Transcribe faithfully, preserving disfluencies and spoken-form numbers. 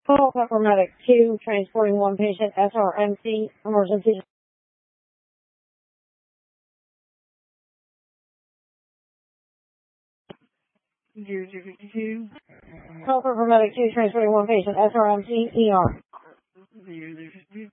Call Pepper Medic two, transporting one patient, S R M C, emergency. zero zero two. Call Pepper Medic two, transporting one patient, S R M C, E R. zero zero two.